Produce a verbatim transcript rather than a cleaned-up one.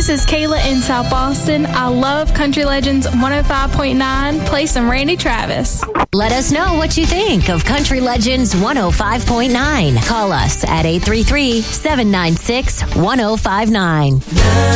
This is Kayla in South Boston. I love Country Legends one oh five point nine. Play some Randy Travis. Let us know what you think of Country Legends one oh five point nine. Call us at eight three three, seven nine six, one oh five nine.